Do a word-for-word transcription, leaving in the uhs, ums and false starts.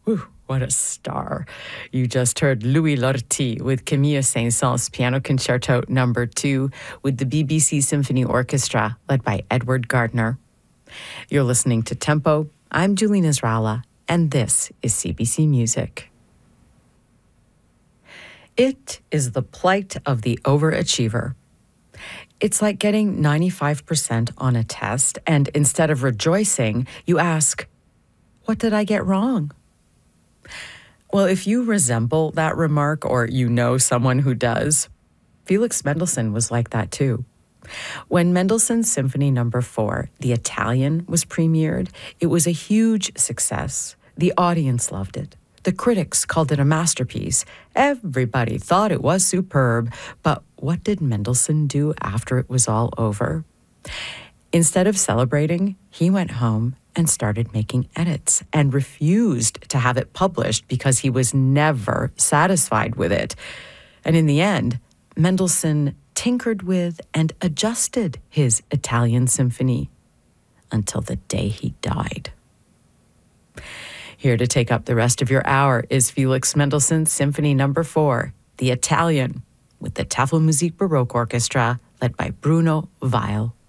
Whew, what a star. You just heard Louis Lortie with Camille Saint-Saëns Piano Concerto Number two with the B B C Symphony Orchestra led by Edward Gardner. You're listening to Tempo. I'm Julie Nasrallah, and this is C B C Music. It is the plight of the overachiever. It's like getting ninety-five percent on a test, and instead of rejoicing, you ask, what did I get wrong? Well, if you resemble that remark or you know someone who does, Felix Mendelssohn was like that too. When Mendelssohn's Symphony Number four, The Italian, was premiered, it was a huge success. The audience loved it. The critics called it a masterpiece. Everybody thought it was superb. But what did Mendelssohn do after it was all over? Instead of celebrating, he went home and started making edits and refused to have it published because he was never satisfied with it. And in the end, Mendelssohn tinkered with and adjusted his Italian symphony until the day he died. Here to take up the rest of your hour is Felix Mendelssohn's Symphony Number four, The Italian, with the Tafelmusik Baroque Orchestra led by Bruno Weil.